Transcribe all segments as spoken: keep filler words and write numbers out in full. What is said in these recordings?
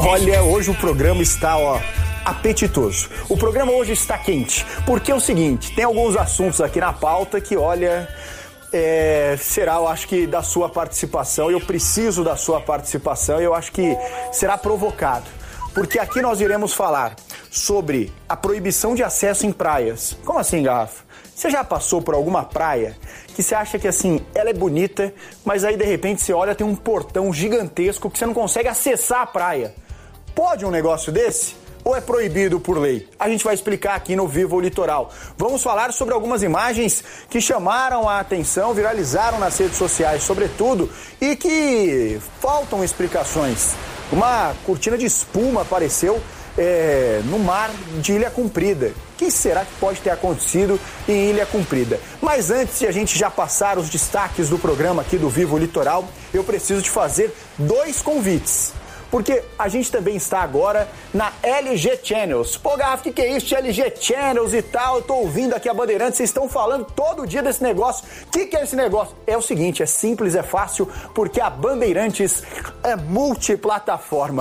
Olha, hoje o programa está, ó, apetitoso. O programa hoje está quente, porque é o seguinte, tem alguns assuntos aqui na pauta que, olha, é, será, eu acho que da sua participação, eu preciso da sua participação, eu acho que será provocado, porque aqui nós iremos falar sobre a proibição de acesso em praias. Como assim, Garrafa? Você já passou por alguma praia que você acha que, assim, ela é bonita, mas aí, de repente, você olha, tem um portão gigantesco que você não consegue acessar a praia? Pode um negócio desse? Ou é proibido por lei? A gente vai explicar aqui no Viva o Litoral. Vamos falar sobre algumas imagens que chamaram a atenção, viralizaram nas redes sociais, sobretudo, e que faltam explicações. Uma cortina de espuma apareceu É, no mar de Ilha Comprida. O que será que pode ter acontecido em Ilha Comprida? Mas antes de a gente já passar os destaques do programa aqui do Vivo Litoral, eu preciso te fazer dois convites. Porque a gente também está agora na L G Channels. Pô, Garrafa, o que, que é isso? L G Channels e tal. Eu tô ouvindo aqui a Bandeirantes, vocês estão falando todo dia desse negócio. O que, que é esse negócio? É o seguinte, é simples, é fácil, porque a Bandeirantes é multiplataforma.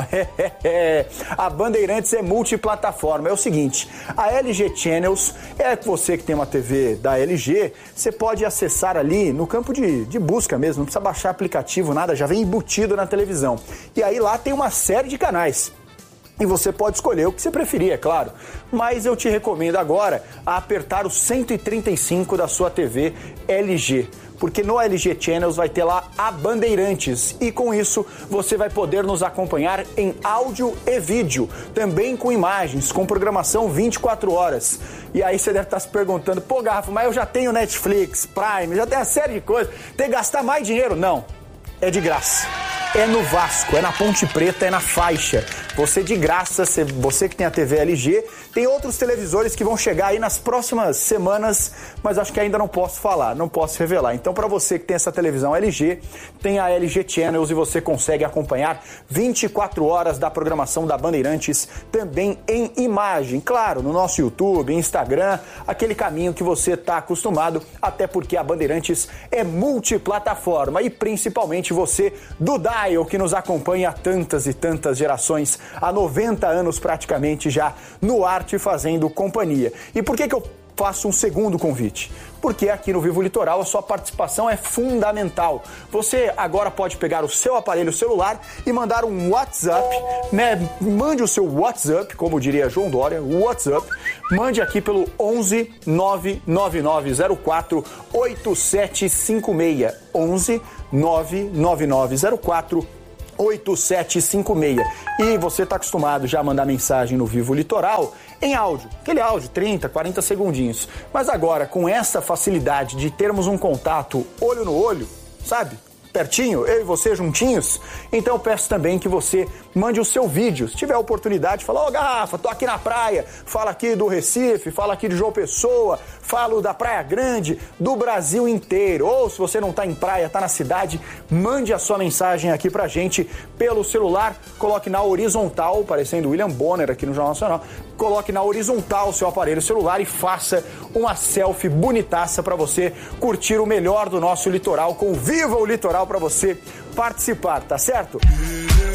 A Bandeirantes é multiplataforma. É o seguinte, a L G Channels, é você que tem uma T V da L G, você pode acessar ali no campo de, de busca mesmo, não precisa baixar aplicativo, nada, já vem embutido na televisão. E aí lá tem uma série de canais. E você pode escolher o que você preferir, é claro. Mas eu te recomendo agora a apertar o cento e trinta e cinco da sua T V L G. Porque no L G Channels vai ter lá a Bandeirantes. E com isso você vai poder nos acompanhar em áudio e vídeo. Também com imagens, com programação vinte e quatro horas. E aí você deve estar se perguntando, pô, Garrafa, mas eu já tenho Netflix, Prime, já tenho uma série de coisas. Tem que gastar mais dinheiro? Não. É de graça. É no Vasco, é na Ponte Preta, é na faixa. Você de graça, você que tem a T V L G, tem outros televisores que vão chegar aí nas próximas semanas, mas acho que ainda não posso falar, não posso revelar. Então, para você que tem essa televisão L G, tem a L G Channels e você consegue acompanhar vinte e quatro horas da programação da Bandeirantes, também em imagem. Claro, no nosso YouTube, Instagram, aquele caminho que você está acostumado, até porque a Bandeirantes é multiplataforma e principalmente você do Dial, que nos acompanha há tantas e tantas gerações, há noventa anos praticamente já no ar te fazendo companhia. E por que que eu faço um segundo convite? Porque aqui no Vivo Litoral a sua participação é fundamental. Você agora pode pegar o seu aparelho celular e mandar um WhatsApp, né? Mande o seu WhatsApp, como diria João Dória, WhatsApp, mande aqui pelo onze nove nove nove zero quatro oito sete cinco seis, onze nove nove nove zero quatro oito sete cinco seis. E você está acostumado já a mandar mensagem no Vivo Litoral em áudio, aquele áudio, trinta, quarenta segundinhos. Mas agora, com essa facilidade de termos um contato olho no olho, sabe? Pertinho, eu e você juntinhos, então eu peço também que você mande o seu vídeo. Se tiver a oportunidade, fala, ô Garrafa, tô aqui na praia, fala aqui do Recife, fala aqui de João Pessoa, falo da Praia Grande, do Brasil inteiro. Ou se você não tá em praia, tá na cidade, mande a sua mensagem aqui pra gente pelo celular, coloque na horizontal, parecendo William Bonner aqui no Jornal Nacional, coloque na horizontal o seu aparelho celular e faça uma selfie bonitaça para você curtir o melhor do nosso litoral com Viva o Litoral para você participar, tá certo?